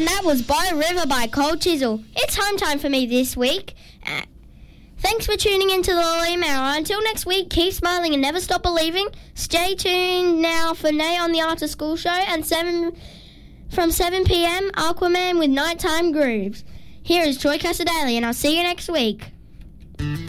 And that was By River by Cold Chisel. It's home time for me this week. Thanks for tuning into the Liam Hour. Until next week, keep smiling and never stop believing. Stay tuned now for Nay on the After School Show and from 7 p.m, Aquaman with Nighttime Grooves. Here is Troy Casadale, and I'll see you next week.